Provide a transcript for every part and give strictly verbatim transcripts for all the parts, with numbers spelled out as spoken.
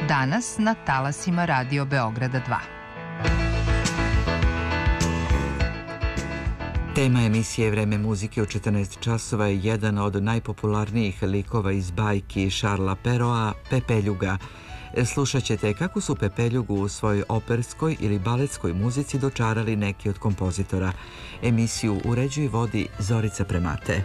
danas na talasima Radio Beograda dva. Tema emisije Vreme muzike u četrnaest časova je jedan od najpopularnijih likova iz bajki Šarla Peroa, Pepeljuga. Slušat ćete kako su Pepeljugu u svojoj operskoj ili baletskoj muzici dočarali neki od kompozitora. Emisiju uređuje i vodi Zorica Premate.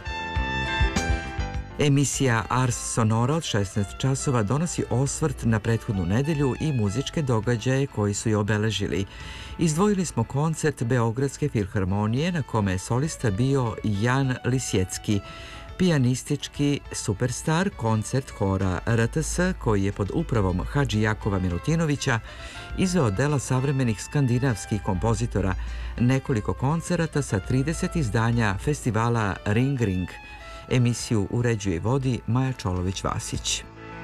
Emisija Ars Sonora od šesnaest časova donosi osvrt na prethodnu nedelju i muzičke događaje koji su je obeležili. Izdvojili smo koncert Beogradske filharmonije na kome je solista bio Jan Lisjecki, pijanistički superstar, koncert hora R T S koji je pod upravom Hadži Jakova Milutinovića izveo dela savremenih skandinavskih kompozitora, nekoliko koncerata sa trideset izdanja festivala Ring Ring. Emisiju uređuje i vodi Maja Čolović-Vasić.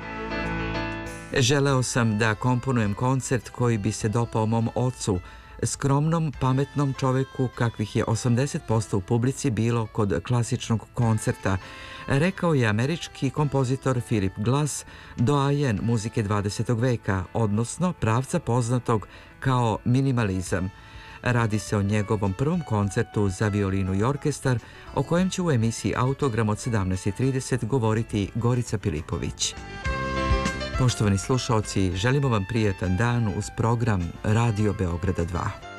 Želeo sam da komponujem koncert koji bi se dopao mom ocu, skromnom, pametnom čoveku kakvih je osamdeset posto u publici bilo kod klasičnog koncerta, rekao je američki kompozitor Philip Glass, doajen muzike dvadesetog veka, odnosno pravca poznatog kao minimalizam. Radi se o njegovom prvom koncertu za violinu i orkestar, o kojem će u emisiji Autogram od sedamnaest i trideset govoriti Gorica Pilipović. Poštovani slušaoci, želimo vam prijatan dan uz program Radio Beograda dva.